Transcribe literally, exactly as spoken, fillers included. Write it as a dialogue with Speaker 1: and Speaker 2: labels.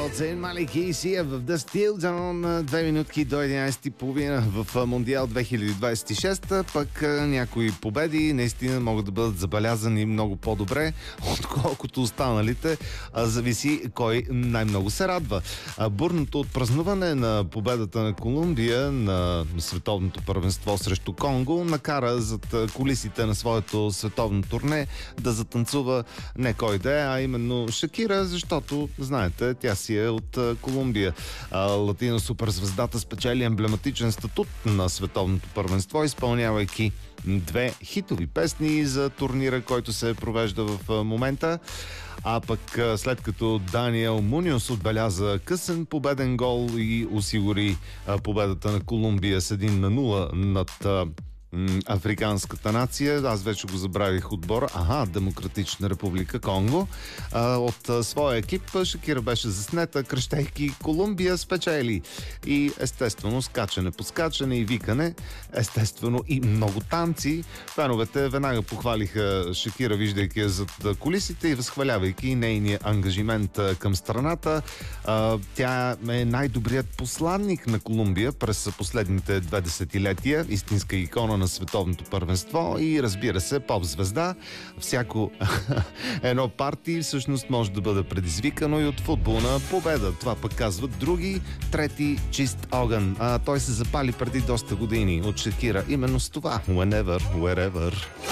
Speaker 1: от Зейн Малик и Сия в The Still Zone. Две минутки до единайсет и половина в Мондиал две хиляди двайсет и шеста. Пък някои победи наистина могат да бъдат забелязани много по-добре, отколкото останалите. Зависи кой най-много се радва. Бурното отпразнуване на победата на Колумбия на световното първенство срещу Конго накара зад кулисите на своето световно турне да затанцува не кой да е, а именно Шакира, защото, знаете, тя си е от Колумбия. Латино суперзвездата спечели емблематичен статут на световното първенство, изпълнявайки две хитови песни за турнира, който се провежда в момента. А пък след като Даниел Муниос отбеляза късен победен гол и осигури победата на Колумбия с един на нула над африканската нация. Аз вече го забравих отбора. Ага, Демократична република Конго. А, от своя екип Шакира беше заснета, крещейки Колумбия спечели. И естествено скачане по скачане и викане. Естествено и много танци. Феновете веднага похвалиха Шакира, виждайки я зад кулисите и възхвалявайки нейния ангажимент към страната. А, тя е най-добрият посланник на Колумбия през последните две десетилетия. Истинска икона на световното първенство и, разбира се, поп-звезда. Всяко едно парти всъщност може да бъде предизвикано и от футболна победа. Това пък казват други. Трети чист огън. А, той се запали преди доста години от Шакира. Именно с това. Whenever, wherever.